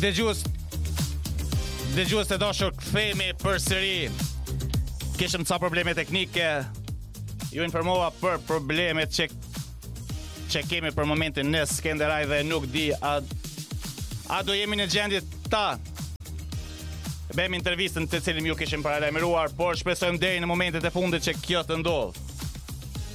Dëgjues të dashur, kthehemi përsëri. Kishim ca probleme teknike. Ju informova për problemet që kemi për momentin në Skenderaj dhe nuk di a do jemi në gjendje ta bëjmë intervistën të cilin ju kishim paralajmëruar, por shpresojmë deri në momentet e fundit që kjo të ndodhë.